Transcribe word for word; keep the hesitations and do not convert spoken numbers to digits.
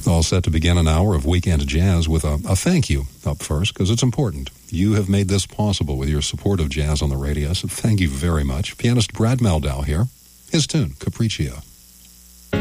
All set to begin an hour of Weekend Jazz with a, a thank you up first, because it's important. You have made this possible with your support of jazz on the radio, so thank you very much. Pianist Brad Mehldau here. His tune, Capriccio.